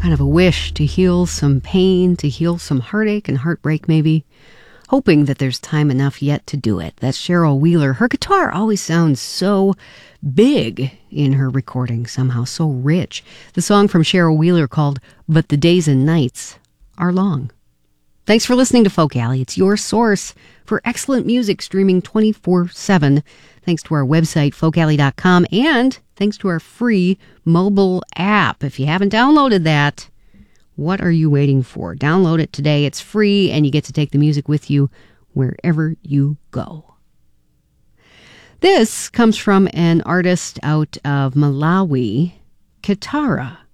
kind of a wish to heal some pain, to heal some heartache and heartbreak maybe, hoping that there's time enough yet to do it. That's Cheryl Wheeler. Her guitar always sounds so big in her recording, somehow so rich. The song from Cheryl Wheeler called But the Days and Nights Are Long. Thanks for listening to Folk Alley. It's your source for excellent music streaming 24/7. Thanks to our website, folkalley.com, and thanks to our free mobile app. If you haven't downloaded that, what are you waiting for? Download it today. It's free, and you get to take the music with you wherever you go. This comes from an artist out of Malawi, Kitara.